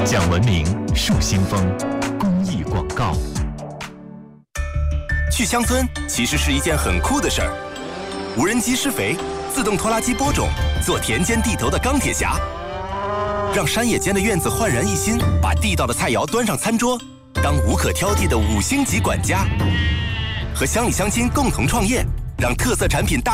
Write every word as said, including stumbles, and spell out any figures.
讲文明树新风公益广告。 去乡村其实是一件很酷的事儿，无人机施肥，自动拖拉机播种，做田间地头的钢铁侠，让山野间的院子焕然一新，把地道的菜肴端上餐桌，当无可挑剔的五星级管家。和乡里乡亲共同创业，让特色产品大